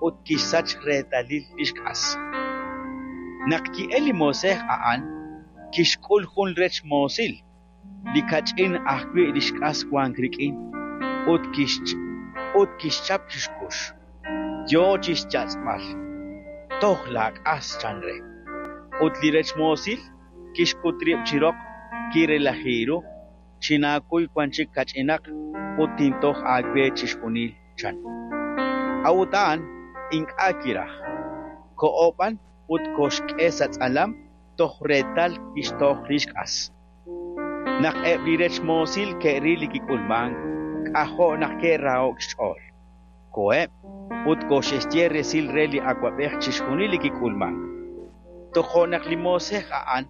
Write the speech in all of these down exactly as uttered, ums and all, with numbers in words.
ut kisach retalil ishkas. Nakki eli moseh aan kishkul hun rech mosil. Likachin ahkwi ishkas wan krikin. Ut kish ut kishchap kishkush. Yo chishchatsmal. Toh lak as chanre. Ut lirech mosil kishkutrib chirok kirelahiro. Chinakuy kwanchik kachinak utintoh agbe chishkunil chan. Autan ink akira. Koopan ut koshk esats alam toh retal kishtoh rishkas. Nak eblirech mosil ke rilikikulman kaho nak ke rao kishol. Koe ut koshestier resil reli akwabeh chishkunilikikulman. Toho nak limoseh aan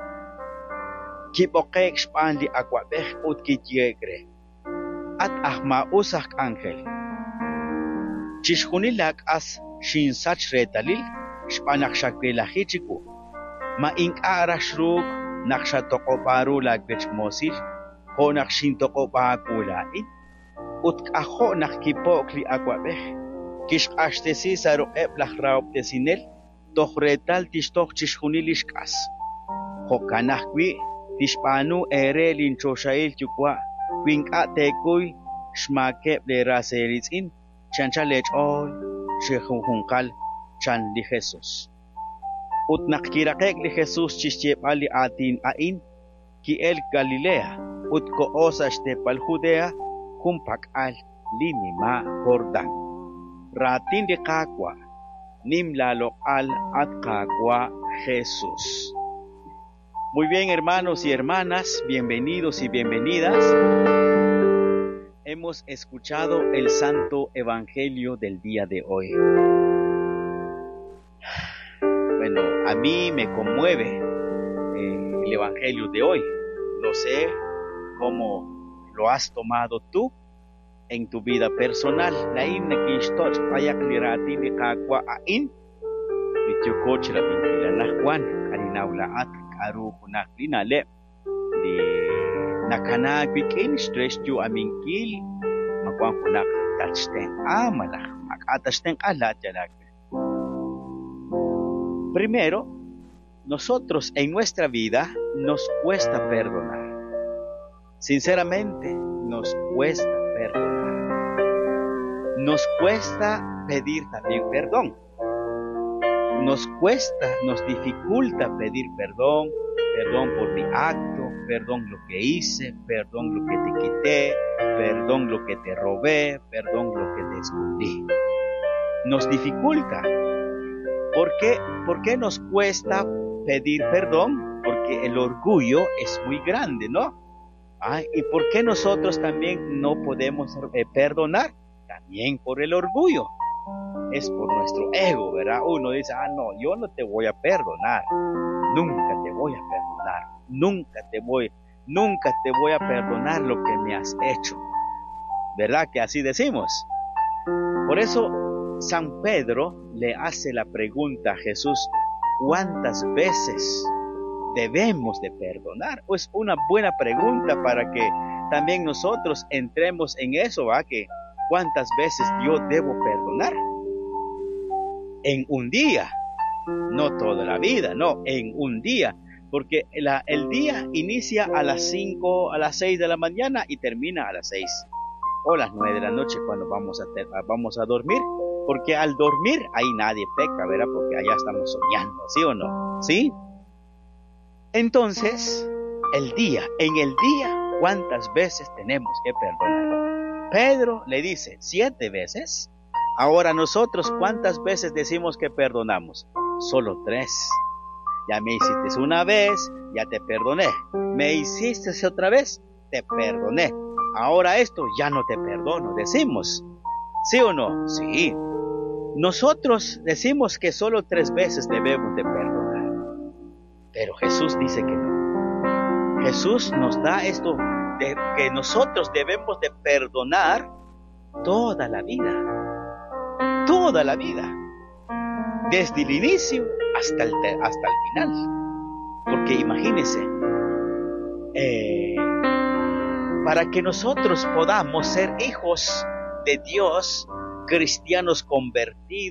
Kipokek spandi akwabeh ut kityegre. At ahma usak angel. Chishkunilak as shinsach retalil, spanak shakwelahichiku. Ma ink arashruk nakshatoko lagbech mosil, ho nakshintoko paakulain. Ut kaho nakipokli akwabeh. Kish ashtesi saro eplach raoptesinel, toh retal tishtok chishkunilishkas. Ho kanakwi. Tishpanu ere linchoshail chukwa, winka tekuy, shmakeb le raseritzin, chancha lechol, shehunkal, chan li Jesus. Ut nakkirakek li Jesus chistyepali atin ain, ki el Galilea, ut koosa shtepal Judea, humpak al linima Jordan. Ratin de kakwa, nim lalok al at kakwa Jesus. Muy bien, hermanos y hermanas, bienvenidos y bienvenidas. Hemos escuchado el Santo Evangelio del día de hoy. Bueno, a mí me conmueve eh, el Evangelio de hoy. No sé cómo lo has tomado tú en tu vida personal. La inna que estoy para aclararte de cagua a in. Dicho coche la pintura la Juan, carinaula at. Arukunak linale di nakanagbikin stress ju aminkil magwang kunak touchten amalah makatasten alat yalag. Primero, nosotros en nuestra vida nos cuesta perdonar. Sinceramente, nos cuesta perdonar. Nos cuesta pedir también perdón. Nos cuesta, nos dificulta pedir perdón, perdón por mi acto, perdón lo que hice, perdón lo que te quité, perdón lo que te robé, perdón lo que te escondí. Nos dificulta. ¿Por qué? ¿Por qué nos cuesta pedir perdón? Porque el orgullo es muy grande, ¿no? Ay, ¿y por qué nosotros también no podemos eh, perdonar? También por el orgullo. Es por nuestro ego, ¿verdad? Uno dice, ah, no, yo no te voy a perdonar. Nunca te voy a perdonar. Nunca te voy, nunca te voy a perdonar lo que me has hecho. ¿Verdad que así decimos? Por eso, San Pedro le hace la pregunta a Jesús, ¿cuántas veces debemos de perdonar? Pues una buena pregunta para que también nosotros entremos en eso, ¿va? Que ¿cuántas veces yo debo perdonar? En un día, no toda la vida, no, en un día, porque la, el día inicia a las cinco, a las seis de la mañana y termina a las seis o las nueve de la noche cuando vamos a, ter, vamos a dormir, porque al dormir ahí nadie peca, ¿verdad? Porque allá estamos soñando, ¿sí o no? ¿Sí? Entonces, el día, en el día, ¿cuántas veces tenemos que perdonar? Pedro le dice, ¿siete veces? Ahora nosotros, ¿cuántas veces decimos que perdonamos? Solo tres. Ya me hiciste una vez, ya te perdoné. Me hiciste otra vez, te perdoné. Ahora esto, ya no te perdono, decimos. ¿Sí o no? Sí. Nosotros decimos que solo tres veces debemos de perdonar. Pero Jesús dice que no. Jesús nos da esto de que nosotros debemos de perdonar toda la vida. Toda la vida, desde el inicio hasta el, hasta el final. Porque imagínense, eh, para que nosotros podamos ser hijos de Dios, cristianos convertidos,